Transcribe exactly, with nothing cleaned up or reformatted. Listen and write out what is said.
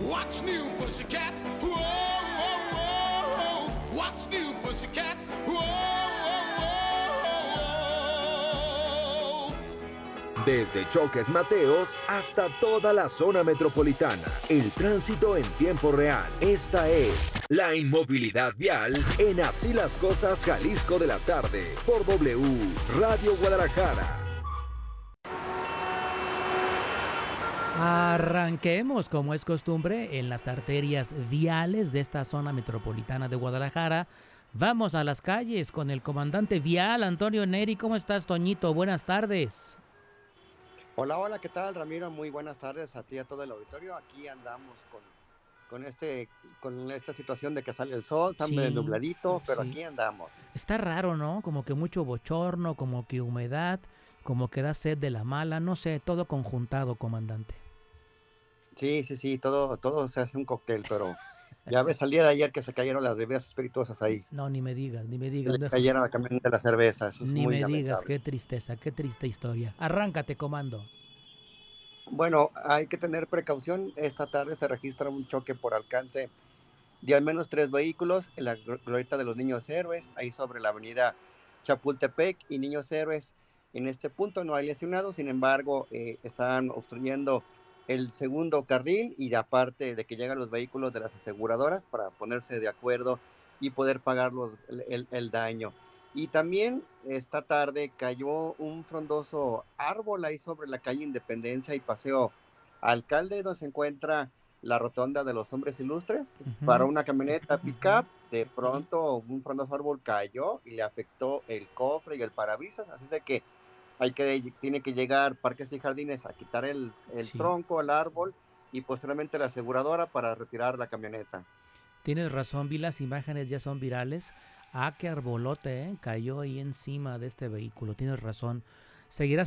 What's new, pussycat? Whoa, whoa, whoa. What's new, pussycat? Whoa, whoa, whoa. Desde Choques Mateos hasta toda la zona metropolitana. El tránsito en tiempo real. Esta es la inmovilidad vial en Así las Cosas Jalisco de la tarde. Por W Radio Guadalajara. Arranquemos, como es costumbre, en las arterias viales de esta zona metropolitana de Guadalajara. Vamos a las calles con el comandante vial, Antonio Neri. ¿Cómo estás, Toñito? Buenas tardes. Hola, hola, ¿qué tal, Ramiro? Muy buenas tardes a ti y a todo el auditorio. Aquí andamos con, con, este, con esta situación de que sale el sol, está Sí, medio nubladito, pero sí. aquí andamos. Está raro, ¿no? Como que mucho bochorno, como que humedad, como que da sed de la mala, no sé, todo conjuntado, comandante. Sí, sí, sí, todo, todo se hace un cóctel, pero ya ves, al día de ayer que se cayeron las bebidas espirituosas ahí, No, ni me digas, ni me que digas, le dejo- cayeron a la camioneta de la cerveza, eso es ni muy me digas, lamentable. qué tristeza, qué triste historia. Arráncate, comando. Bueno, hay que tener precaución. Esta tarde se registra un choque por alcance de al menos tres vehículos en la glo- glorieta de los Niños Héroes, ahí sobre la avenida Chapultepec y Niños Héroes. En este punto no hay lesionados, sin embargo, eh, están obstruyendo el segundo carril y de aparte de que llegan los vehículos de las aseguradoras para ponerse de acuerdo y poder pagar los, el, el- el daño. Y también esta tarde cayó un frondoso árbol ahí sobre la calle Independencia y Paseo Alcalde, donde se encuentra la rotonda de los hombres ilustres. Para Ujú. una camioneta pickup, de pronto un frondoso árbol cayó y le afectó el cofre y el parabrisas, así es de que hay que, tiene que llegar Parques y Jardines a quitar el, el Sí, tronco al árbol y posteriormente la aseguradora para retirar la camioneta. tienes razón, vi las imágenes, ya son virales. Ah, qué arbolote, ¿eh? Cayó ahí encima de este vehículo, tienes razón. Seguirás